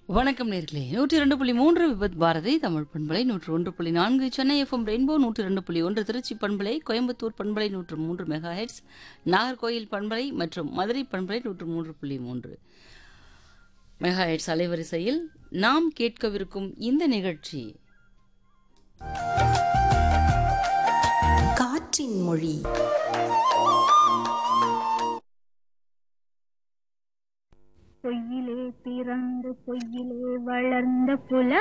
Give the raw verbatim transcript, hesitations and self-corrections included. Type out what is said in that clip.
வணக்கம் நேர்களே நூற்றி இரண்டு புள்ளி மூன்று விபத் பாரதி தமிழ் பண்பலை நூற்று ஒன்று புள்ளி நான்கு சென்னை எஃப்எம் ரெயின்போ நூற்று இரண்டு புள்ளி ஒன்று திருச்சி பண்பலை கோயம்புத்தூர் பண்பலை நூற்று மூன்று மெகா ஹெட்ஸ் நாகர்கோயில் பண்பலை மற்றும் மதுரை பண்பலை நூற்று மூன்று புள்ளி மூன்று மெகா ஹெட்ஸ் அலைவரிசையில் நாம் கேட்கவிருக்கும் இந்த நிகழ்ச்சி காற்றின் மொழி. பொய்யிலே பிறந்து பொய்யிலே வளர்ந்த புல